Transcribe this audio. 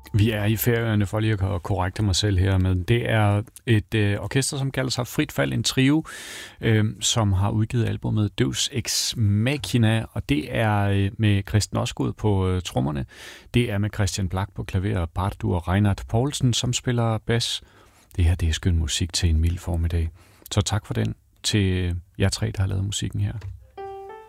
Vi er i Færøerne, for lige at korrekte mig selv her, men det er et orkester, som kalder sig Frit Fald, en trio, som har udgivet albumet Deus Ex Machina, og det er med Kristen Osgood på trommerne, det er med Christian Black på klaver, Bardu og Reinhard Poulsen, som spiller bas. Det her, det er skøn musik til en mild formiddag. Så tak for den til jer tre, der har lavet musikken her.